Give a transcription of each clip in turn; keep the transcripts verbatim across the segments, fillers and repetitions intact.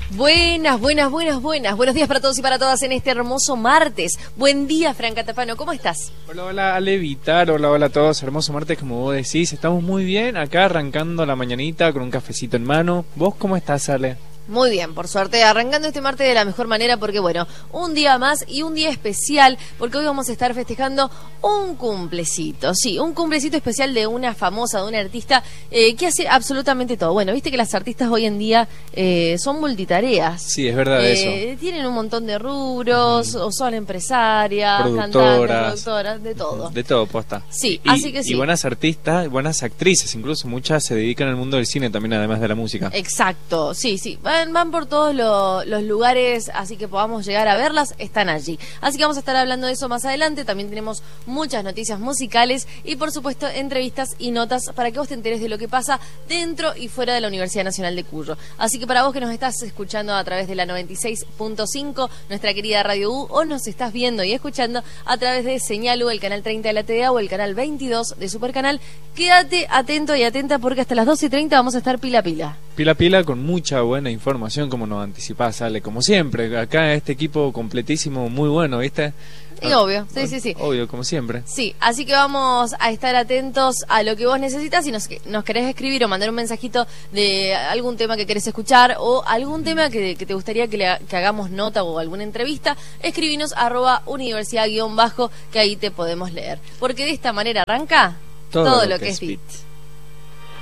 Buenas, buenas, buenas, buenas. Buenos días para todos y para todas en este hermoso martes. Buen día, Franca Tafano, ¿cómo estás? Hola, hola, Levitar, hola, hola a todos. Hermoso martes, como vos decís. Estamos muy bien acá arrancando la mañanita con un cafecito en mano. ¿Vos cómo estás, Ale? Muy bien, por suerte, arrancando este martes de la mejor manera porque, bueno, un día más y un día especial, porque hoy vamos a estar festejando un cumplecito, sí, un cumplecito especial de una famosa, de una artista eh, que hace absolutamente todo. Bueno, viste que las artistas hoy en día eh, son multitareas. Sí, es verdad eh, eso. Tienen un montón de rubros, mm. o son empresarias, productoras, cantantes, productoras, de todo. De todo, posta. Sí, y, así que sí. Y buenas artistas, buenas actrices, incluso muchas se dedican al mundo del cine también, además de la música. Exacto, sí, sí. Van, van por todos lo, los lugares, así que podamos llegar a verlas, están allí. Así que vamos a estar hablando de eso más adelante. También tenemos muchas noticias musicales y, por supuesto, entrevistas y notas para que vos te enteres de lo que pasa dentro y fuera de la Universidad Nacional de Cuyo. Así que para vos que nos estás escuchando a través de la noventa y seis punto cinco, nuestra querida Radio U, o nos estás viendo y escuchando a través de Señal U, el canal treinta de la T D A o el canal veintidós de Supercanal, quédate atento y atenta porque hasta las doce y treinta vamos a estar pila a pila. Pila a pila con mucha buena información, como nos anticipás, Ale, como siempre. Acá este equipo completísimo, muy bueno, ¿viste? Y obvio, sí, sí, sí. Obvio, como siempre. Sí, así que vamos a estar atentos a lo que vos necesitas. Si nos, nos querés escribir o mandar un mensajito de algún tema que querés escuchar o algún tema que, que te gustaría que, le, que hagamos nota o alguna entrevista, escribinos arroba universidad guión bajo, que ahí te podemos leer. Porque de esta manera arranca todo, todo lo, lo que, que es beat. beat.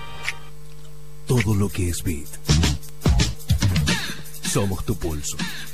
Todo lo que es beat. Somos tu pulso.